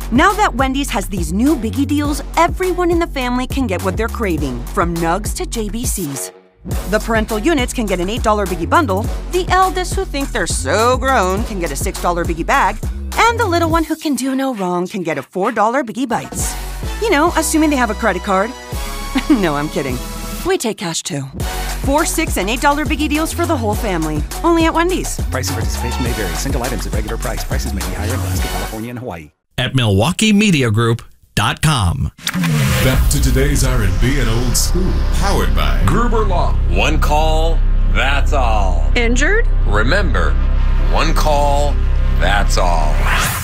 Now that Wendy's has these new biggie deals, everyone in the family can get what they're craving, from nugs to JBCs. The parental units can get an $8 biggie bundle, the eldest who think they're so grown can get a $6 biggie bag, and the little one who can do no wrong can get a $4 biggie bites. You know, assuming they have a credit card. No, I'm kidding. We take cash too. $4, $6, and $8 biggie deals for the whole family. Only at Wendy's. Price and participation may vary. Single items at regular price. Prices may be higher in Alaska, California, and Hawaii. At MilwaukeeMediaGroup.com. Back to today's R&B and old school. Powered by Gerber Law. One call, that's all. Injured? Remember, one call, that's all.